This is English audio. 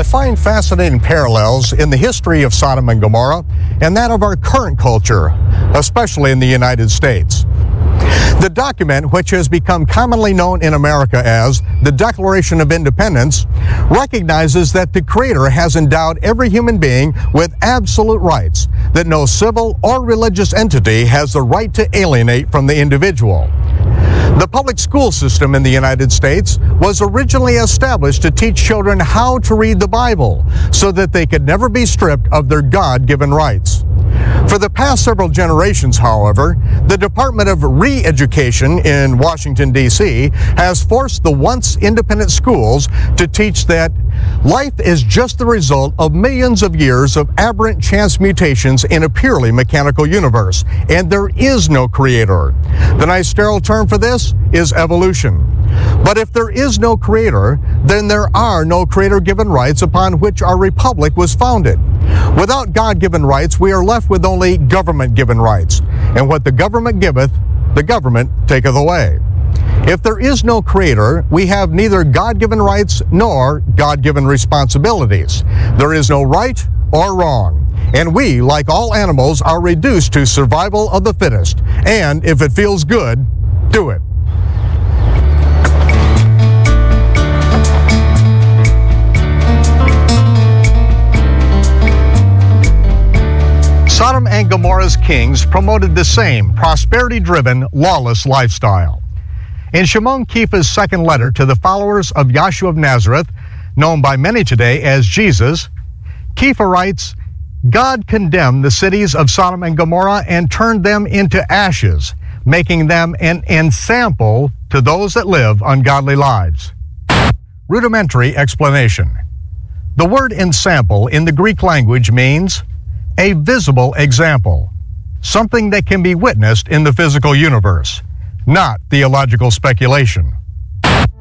find fascinating parallels in the history of Sodom and Gomorrah and that of our current culture, especially in the United States. The document, which has become commonly known in America as the Declaration of Independence, recognizes that the Creator has endowed every human being with absolute rights that no civil or religious entity has the right to alienate from the individual. The public school system in the United States was originally established to teach children how to read the Bible so that they could never be stripped of their God-given rights. For the past several generations, however, the Department of Re-Education in Washington, D.C. has forced the once independent schools to teach that life is just the result of millions of years of aberrant chance mutations in a purely mechanical universe, and there is no creator. The nice sterile term for this is evolution. But if there is no creator, then there are no creator-given rights upon which our republic was founded. Without God-given rights, we are left with only government-given rights. And what the government giveth, the government taketh away. If there is no creator, we have neither God-given rights nor God-given responsibilities. There is no right or wrong. And we, like all animals, are reduced to survival of the fittest. And if it feels good, do it. Sodom and Gomorrah's kings promoted the same prosperity-driven, lawless lifestyle. In Shimon Kefa's second letter to the followers of Yeshua of Nazareth, known by many today as Jesus, Kefa writes, God condemned the cities of Sodom and Gomorrah and turned them into ashes, making them an ensample to those that live ungodly lives. Rudimentary explanation. The word ensample in the Greek language means a visible example, something that can be witnessed in the physical universe, not theological speculation.